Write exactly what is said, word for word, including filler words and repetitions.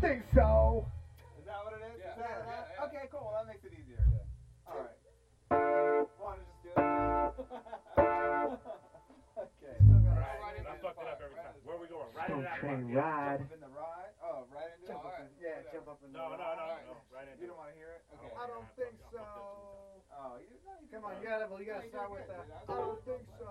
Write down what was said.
think so. Is that what it is? Yeah. Is that Yeah, that? yeah, yeah. Okay, cool. Well, that makes it easier. Yeah. All right. Want to just do it? Okay. So All got right, I fucked it up every time. Where are we going? Right into that Okay, part. ride. Jump up in the ride. Oh, right into Jump it. up in- Yeah, whatever. jump up in the No, no, no, ride. no. Right into You it. don't want to hear it? Okay. Oh, I don't yeah, think I'm- I'm so. fucked up. Oh, you, no, you Come did on, good. you gotta, you No, gotta you start did with good, that. dude. I That was don't good. think so.